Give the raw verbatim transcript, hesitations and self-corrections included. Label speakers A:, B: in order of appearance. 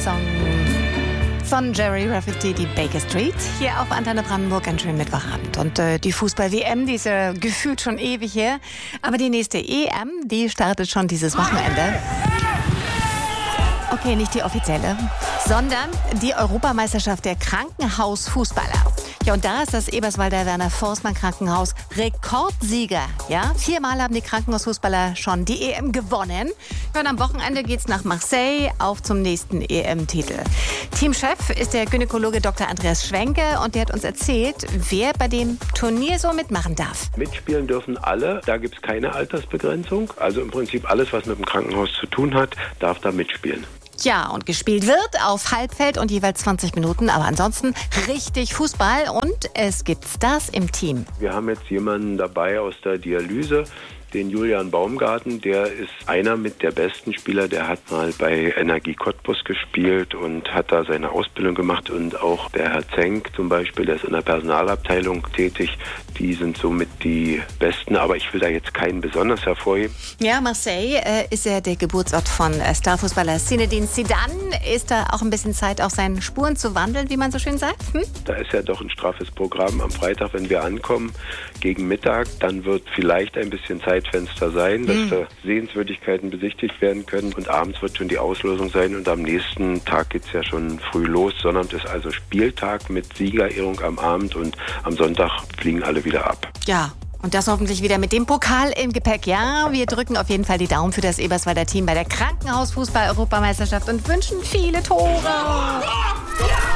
A: Song von Jerry Rafferty, die Baker Street, hier auf Antenne Brandenburg, einen schönen Mittwochabend. Und äh, die Fußball-W M, die ist ja gefühlt schon ewig her. Aber die nächste E M, die startet schon dieses Wochenende. Okay, nicht die offizielle, sondern die Europameisterschaft der Krankenhausfußballer. Ja, und da ist das Eberswalder Werner-Forstmann-Krankenhaus Rekordsieger. Ja, viermal haben die Krankenhausfußballer schon die E M gewonnen. Ja, und am Wochenende geht's nach Marseille auf zum nächsten E M-Titel. Teamchef ist der Gynäkologe Doktor Andreas Schwenke und der hat uns erzählt, wer bei dem Turnier so mitmachen darf.
B: Mitspielen dürfen alle, da gibt's keine Altersbegrenzung. Also im Prinzip alles, was mit dem Krankenhaus zu tun hat, darf da mitspielen.
A: Ja, und gespielt wird auf Halbfeld und jeweils zwanzig Minuten, aber ansonsten richtig Fußball und es gibt Stars im Team.
B: Wir haben jetzt jemanden dabei aus der Dialyse, den Julian Baumgarten, der ist einer mit der besten Spieler, der hat mal bei Energie Cottbus gespielt und hat da seine Ausbildung gemacht und auch der Herr Zenk zum Beispiel, der ist in der Personalabteilung tätig, die sind somit die Besten, aber ich will da jetzt keinen besonders hervorheben.
A: Ja, Marseille äh, ist ja der Geburtsort von äh, Starfußballer Zinedine Zidane. Ist da auch ein bisschen Zeit, auch seinen Spuren zu wandeln, wie man so schön sagt? Hm?
B: Da ist ja doch ein straffes Programm am Freitag, wenn wir ankommen, gegen Mittag, dann wird vielleicht ein bisschen Zeitfenster sein, dass mhm. da Sehenswürdigkeiten besichtigt werden können und abends wird schon die Auslosung sein und am nächsten Tag geht es ja schon früh los. Sonnabend ist also Spieltag mit Siegerehrung am Abend und am Sonntag fliegen alle wieder ab.
A: Ja. Und das hoffentlich wieder mit dem Pokal im Gepäck. Ja, wir drücken auf jeden Fall die Daumen für das Eberswalder Team bei der Krankenhausfußball-Europameisterschaft und wünschen viele Tore.